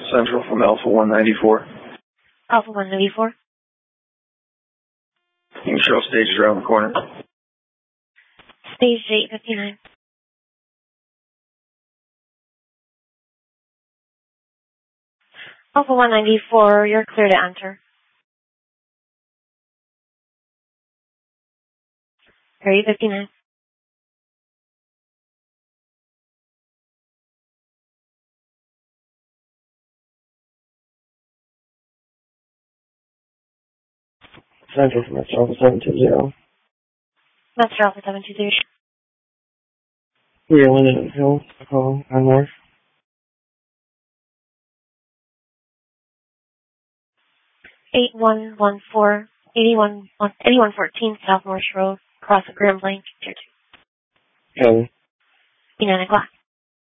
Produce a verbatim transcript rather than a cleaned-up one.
Central from Alpha one ninety-four. Alpha one ninety-four. You can show stages around the corner. Stage eight fifty-nine. Alpha one ninety-four, you're clear to enter. Area fifty-nine. Central from Master Alpha seven two zero. Master Alpha seven two zero. We are Linden Hill, call on North. eight one one four, eighty-one, eighty-one fourteen South Morse Road, across the Grand Blanc, tier two. Kevin. nine o'clock.